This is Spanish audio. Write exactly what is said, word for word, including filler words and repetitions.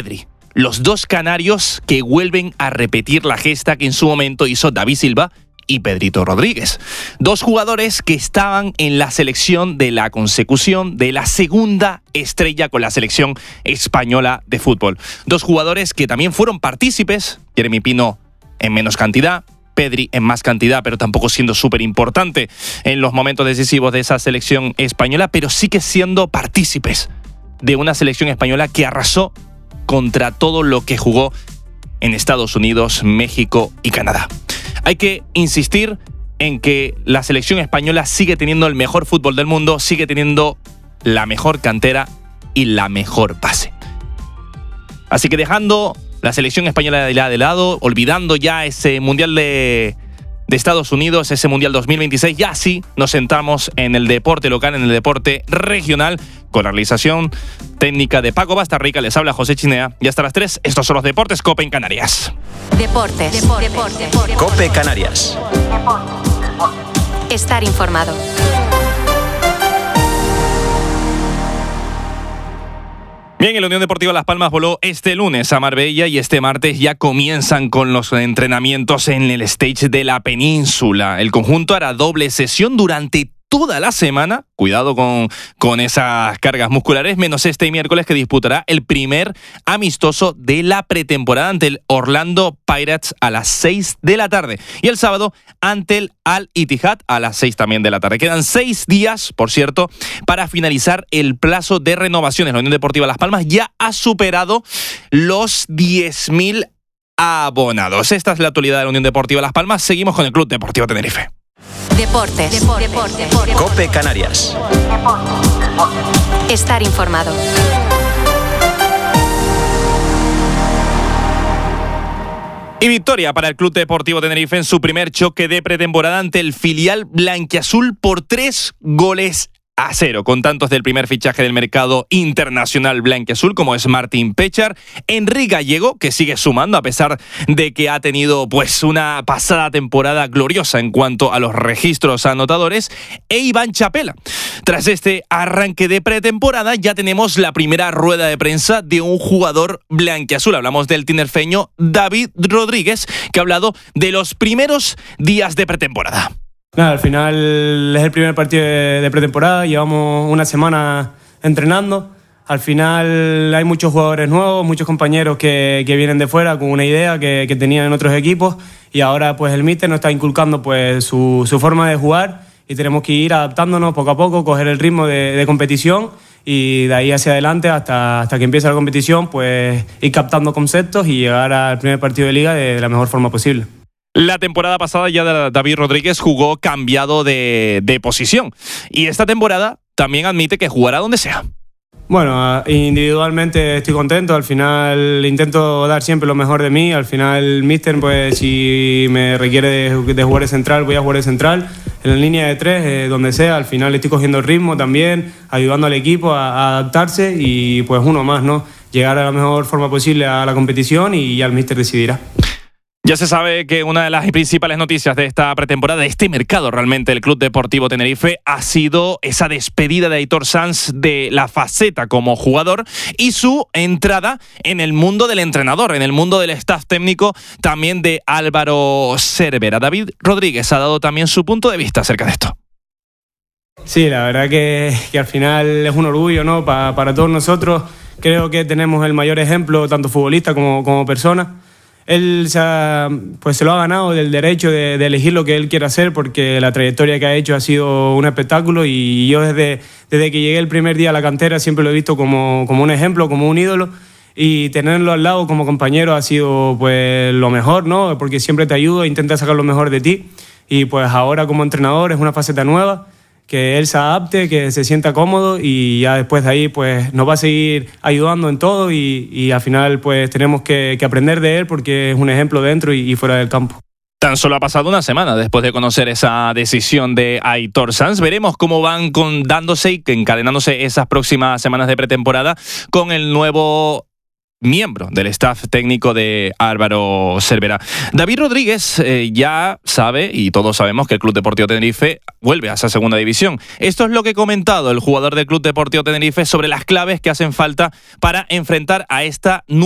Pedri. Los dos canarios que vuelven a repetir la gesta que en su momento hizo David Silva y Pedrito Rodríguez. Dos jugadores que estaban en la selección de la consecución de la segunda estrella con la selección española de fútbol. Dos jugadores que también fueron partícipes, Jeremy Pino en menos cantidad, Pedri en más cantidad, pero tampoco siendo súper importante en los momentos decisivos de esa selección española, pero sí que siendo partícipes de una selección española que arrasó contra todo lo que jugó en Estados Unidos, México y Canadá. Hay que insistir en que la selección española sigue teniendo el mejor fútbol del mundo, sigue teniendo la mejor cantera y la mejor base. Así que dejando la selección española de lado, olvidando ya ese Mundial de, de Estados Unidos, ese Mundial dos mil veintiséis, ya sí nos centramos en el deporte local, en el deporte regional, con la realización técnica de Paco Bastarrica. Les habla José Chinea y hasta las tres, estos son los Deportes COPE en Canarias. Deportes. Deportes. Deportes. Deportes. COPE Canarias. Estar informado. Bien, el Unión Deportiva Las Palmas voló este lunes a Marbella y este martes ya comienzan con los entrenamientos en el stage de la península. El conjunto hará doble sesión durante toda la semana, cuidado con, con esas cargas musculares, menos este miércoles que disputará el primer amistoso de la pretemporada ante el Orlando Pirates a las seis de la tarde y el sábado ante el Al-Ittihad a las seis también de la tarde. Quedan seis días, por cierto, para finalizar el plazo de renovaciones. La Unión Deportiva Las Palmas ya ha superado los diez mil abonados. Esta es la actualidad de la Unión Deportiva Las Palmas. Seguimos con el Club Deportivo Tenerife. Deportes. Deportes. Deportes. COPE Canarias. Estar informado. Y victoria para el Club Deportivo Tenerife en su primer choque de pretemporada ante el filial blanquiazul por tres goles a cero, con tantos del primer fichaje del mercado internacional blanquiazul como es Martín Pechar, Enrique Gallego, que sigue sumando a pesar de que ha tenido pues una pasada temporada gloriosa en cuanto a los registros anotadores, e Iván Chapela. Tras este arranque de pretemporada ya tenemos la primera rueda de prensa de un jugador blanquiazul. Hablamos del tinerfeño David Rodríguez, que ha hablado de los primeros días de pretemporada. Nada, al final es el primer partido de, de pretemporada, llevamos una semana entrenando. Al final hay muchos jugadores nuevos, muchos compañeros que, que vienen de fuera con una idea que, que tenían en otros equipos y ahora pues el míster nos está inculcando pues su, su forma de jugar y tenemos que ir adaptándonos poco a poco, coger el ritmo de, de competición y de ahí hacia adelante hasta, hasta que empiece la competición pues ir captando conceptos y llegar al primer partido de liga de, de la mejor forma posible. La temporada pasada ya David Rodríguez jugó cambiado de, de posición y esta temporada también admite que jugará donde sea. Bueno, individualmente estoy contento, al final intento dar siempre lo mejor de mí, al final el míster pues si me requiere de, de jugar de central voy a jugar de central, en la línea de tres, eh, donde sea, al final estoy cogiendo el ritmo también, ayudando al equipo a, a adaptarse y pues uno más, ¿no? Llegar a la mejor forma posible a la competición y ya el míster decidirá. Ya se sabe que una de las principales noticias de esta pretemporada, de este mercado realmente del Club Deportivo Tenerife, ha sido esa despedida de Aitor Sanz de la faceta como jugador y su entrada en el mundo del entrenador, en el mundo del staff técnico también de Álvaro Cervera. David Rodríguez ha dado también su punto de vista acerca de esto. Sí, la verdad que, que al final es un orgullo, ¿no? Pa, para todos nosotros. Creo que tenemos el mayor ejemplo, tanto futbolista como, como persona. Él se, ha, pues se lo ha ganado del derecho de, de elegir lo que él quiere hacer porque la trayectoria que ha hecho ha sido un espectáculo y yo desde, desde que llegué el primer día a la cantera siempre lo he visto como, como un ejemplo, como un ídolo y tenerlo al lado como compañero ha sido pues lo mejor, ¿no? Porque siempre te ayuda, intenta sacar lo mejor de ti y pues ahora como entrenador es una faceta nueva, que él se adapte, que se sienta cómodo y ya después de ahí pues nos va a seguir ayudando en todo y, y al final pues tenemos que, que aprender de él porque es un ejemplo dentro y, y fuera del campo. Tan solo ha pasado una semana después de conocer esa decisión de Aitor Sanz. Veremos cómo van con, dándose y encadenándose esas próximas semanas de pretemporada con el nuevo miembro del staff técnico de Álvaro Cervera. David Rodríguez eh, ya sabe, y todos sabemos, que el Club Deportivo Tenerife vuelve a esa segunda división. Esto es lo que ha comentado el jugador del Club Deportivo Tenerife sobre las claves que hacen falta para enfrentar a esta